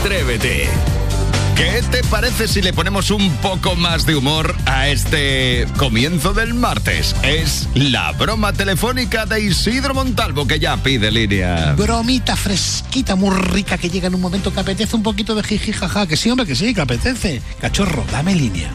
Atrévete. ¿Qué te parece si le ponemos un poco más de humor a este comienzo del martes? Es la broma telefónica de Isidro Montalvo, que ya pide línea. Bromita fresquita, muy rica, que llega en un momento que apetece un poquito de jiji, jaja. Que sí, hombre, que sí, que apetece. Cachorro, dame línea.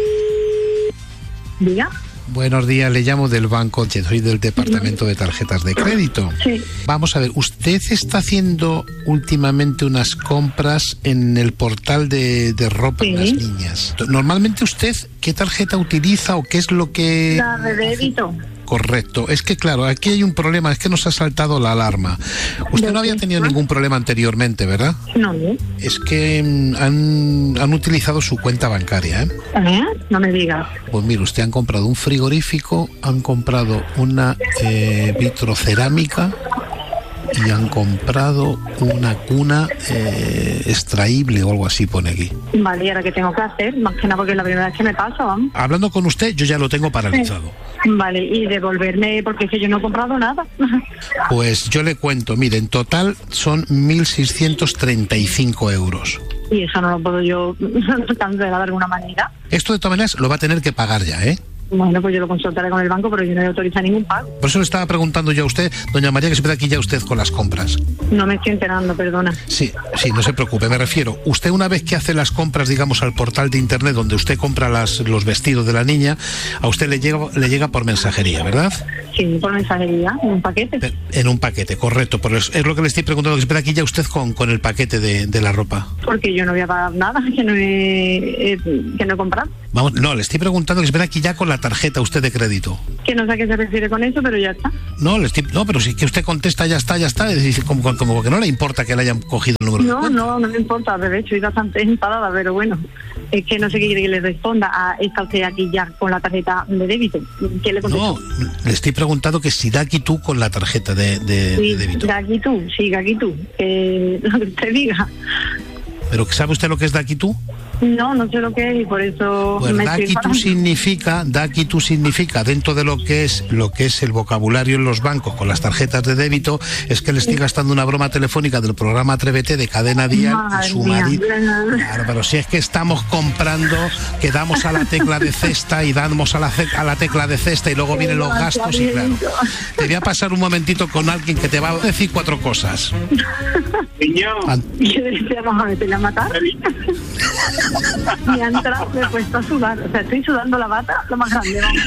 ¿Diga? Buenos días, le llamo del banco, soy del departamento de tarjetas de crédito. Sí. Vamos a ver, usted está haciendo últimamente unas compras en el portal de ropa Sí. de las niñas. Normalmente usted, ¿qué tarjeta utiliza o qué es lo que...? La de débito. Correcto, es que claro, aquí hay un problema, es que nos ha saltado la alarma. Usted no había tenido ningún problema anteriormente, ¿verdad? No. Es que han utilizado su cuenta bancaria, ¿eh? No me digas. Pues mire, usted han comprado un frigorífico, han comprado una vitrocerámica y han comprado una cuna extraíble o algo así, pone aquí. Vale, ¿y ahora qué tengo que hacer? Más que nada porque es la primera vez que me pasa, vamos. Hablando con usted, yo ya lo tengo paralizado. Vale, y devolverme, porque es que yo no he comprado nada. Pues yo le cuento, mire, en total son 1.635 euros. Y eso no lo puedo yo cancelar de alguna manera. Esto de todas maneras lo va a tener que pagar ya, ¿eh? Bueno, pues yo lo consultaré con el banco, pero yo no he autorizado ningún pago. Por eso le estaba preguntando yo a usted, doña María, que se ve aquí ya usted con las compras. No me estoy enterando, perdona. Sí, no se preocupe, me refiero. Usted una vez que hace las compras, digamos, al portal de internet donde usted compra los vestidos de la niña, a usted le llega por mensajería, ¿verdad? Sí, por mensajería, en un paquete. En un paquete, correcto. Pero es lo que le estoy preguntando, que se ve aquí ya usted con el paquete de la ropa. Porque yo no voy a pagar nada, que no he comprado. Vamos, no, le estoy preguntando que se ve aquí ya con la tarjeta usted de crédito. Que no sé a qué se refiere con eso, pero ya está. No, pero si que usted contesta ya está, es como que no le importa que le hayan cogido el número de cuenta. No me importa, de hecho, estoy bastante enfadada, pero bueno, es que no sé qué quiere que le responda a esta usted aquí ya con la tarjeta de débito. ¿Qué le contesto? No, le estoy preguntando que si da aquí tú con la tarjeta de débito. Da aquí tú, lo que usted diga. ¿Pero sabe usted lo que es da aquí tú? No sé lo que es y por eso Pues me da estoy aquí tú significa dentro de lo que es el vocabulario en los bancos con las tarjetas de débito, es que le estoy gastando una broma telefónica del programa Atrévete de Cadena Dial y su marido. Claro, pero si es que estamos comprando, que damos a la tecla de cesta y damos a la tecla de cesta y luego vienen los gastos y claro. Te voy a pasar un momentito con alguien que te va a decir 4 cosas. Niño. ¿Qué deseamos a meterle a matar? Y entrado me he puesto a sudar, o sea, estoy sudando la bata lo más grande, vamos.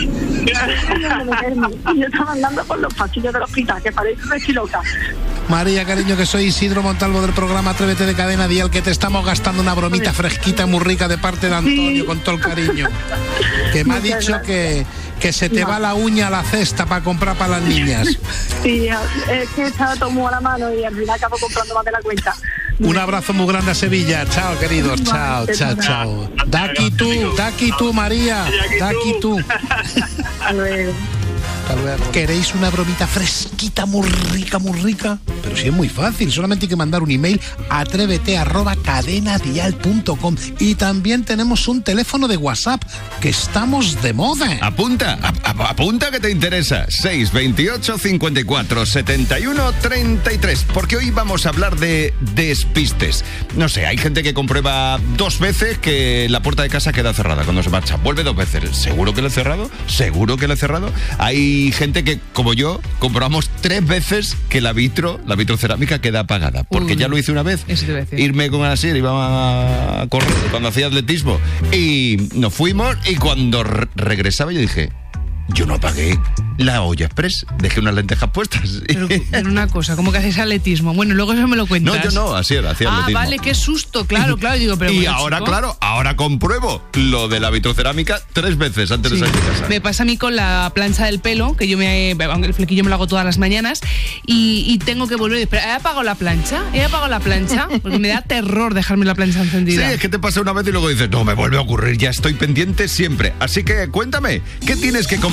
Y yo estaba andando por los pasillos del hospital, que parece que estoy loca. María, cariño, que soy Isidro Montalvo del programa Atrévete de Cadena Dial, que te estamos gastando una bromita fresquita muy rica de parte de Antonio, con todo el cariño. Que me ha dicho que se te va la uña a la cesta para comprar para las niñas. Sí, es que estaba todo muy a la mano y al final acabo comprando más de la cuenta. Un abrazo muy grande a Sevilla. Chao, queridos. Chao. Da aquí tú, María. Da aquí tú. Hasta luego. ¿Queréis una bromita fresquita, muy rica? Pero sí es muy fácil, solamente hay que mandar un email a atrévete@cadenadial.com y también tenemos un teléfono de WhatsApp, que estamos de moda. Apunta que te interesa. 628 54 71 33. Porque hoy vamos a hablar de despistes. No sé, hay gente que comprueba 2 veces que la puerta de casa queda cerrada cuando se marcha. Vuelve 2 veces. ¿Seguro que le he cerrado? Hay gente que, como yo, comprobamos 3 veces que la vitrocerámica queda apagada. Porque ya lo hice una vez. Irme con una serie, iba a correr cuando hacía atletismo. Y nos fuimos y cuando regresaba yo dije, yo no apagué la olla express, dejé unas lentejas puestas. Pero una cosa, ¿cómo que haces atletismo? Bueno, luego eso me lo cuentas. No, yo no, hacía atletismo. Vale, qué susto, claro, digo, pero... Y ahora, chico, ahora compruebo lo de la vitrocerámica 3 veces antes de salir de casa. Me pasa a mí con la plancha del pelo, que el flequillo me lo hago todas las mañanas, y tengo que volver. Pero ¿he apagado la plancha? Porque me da terror dejarme la plancha encendida. Sí, es que te pasa una vez y luego dices, no, me vuelve a ocurrir, ya estoy pendiente siempre. Así que cuéntame, ¿qué tienes que comprobar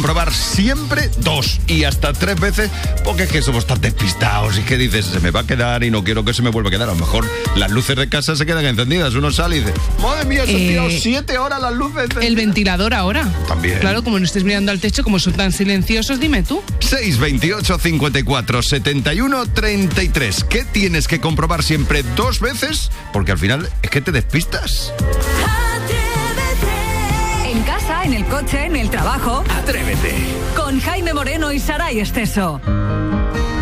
comprobar siempre 2 y hasta 3 veces, porque es que somos tan despistados y que dices, se me va a quedar y no quiero que se me vuelva a quedar. A lo mejor las luces de casa se quedan encendidas. Uno sale y dice, madre mía, se han tirado 7 horas las luces encendidas. El ventilador ahora. También. Claro, como no estés mirando al techo, como son tan silenciosos, dime tú. 628 54 71 33. ¿Qué tienes que comprobar siempre 2 veces? Porque al final es que te despistas. En casa, en el coche, en el trabajo. Atrévete. Con Jaime Moreno y Saray Esteso.